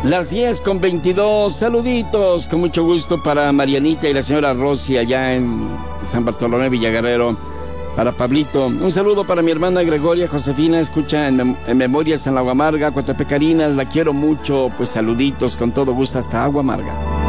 Las 10:22, saluditos, con mucho gusto para Marianita y la señora Rosy allá en San Bartolomé Villaguerrero. Para Pablito, un saludo para mi hermana Gregoria Josefina, escucha en Memorias en la Agua Amarga, Coatepecarinas, la quiero mucho, pues saluditos, con todo gusto hasta Agua Amarga.